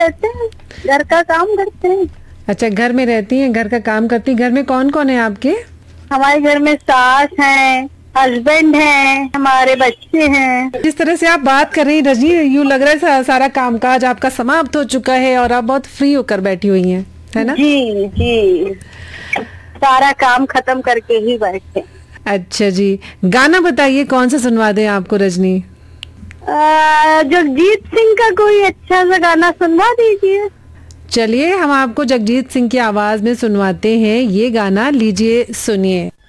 रहते हैं, घर का काम करते हैं। अच्छा, घर में रहती हैं, घर का काम करती हैं। घर में कौन कौन है आपके? हमारे घर में सास हैं, हस्बैंड हैं, हमारे बच्चे हैं। जिस तरह से आप बात कर रही हैं रजनी, यूँ लग रहा है सारा कामकाज आपका समाप्त हो चुका है और आप बहुत फ्री होकर बैठी हुई हैं, है ना? जी जी, सारा काम खत्म करके ही बैठे। अच्छा जी, गाना बताइए कौन सा सुनवा दें आपको रजनी? जगजीत सिंह का कोई अच्छा सा गाना सुनवा दीजिए। चलिए, हम आपको जगजीत सिंह की आवाज में सुनवाते हैं ये गाना, लीजिए सुनिए।